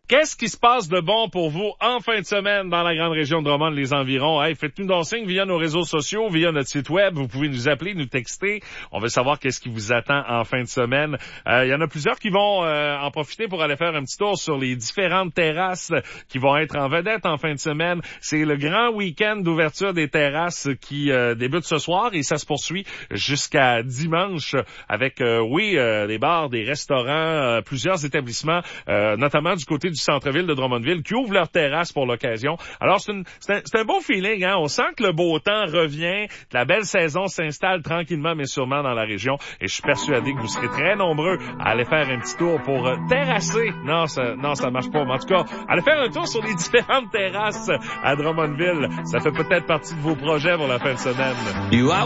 Qu'est-ce qui se passe de bon pour vous en fin de semaine dans la grande région de Drummond, les environs? Hey, faites-nous donc signe via nos réseaux sociaux, via notre site web. Vous pouvez nous appeler, nous texter. On veut savoir qu'est-ce qui vous attend en fin de semaine. Il y en a plusieurs qui vont en profiter pour aller faire un petit tour sur les différentes terrasses qui vont être en vedette en fin de semaine. C'est le grand week-end d'ouverture des terrasses qui débute ce soir et ça se poursuit jusqu'à dimanche avec, des bars, des restaurants, plusieurs établissements, notamment du côté du centre-ville de Drummondville, qui ouvrent leurs terrasses pour l'occasion. Alors, c'est un beau feeling, hein. On sent que le beau temps revient, que la belle saison s'installe tranquillement mais sûrement dans la région. Et je suis persuadé que vous serez très nombreux à aller faire un petit tour pour terrasser. Non, ça marche pas. Mais en tout cas, aller faire un tour sur les différentes terrasses à Drummondville. Ça fait peut-être partie de vos projets pour la fin de semaine.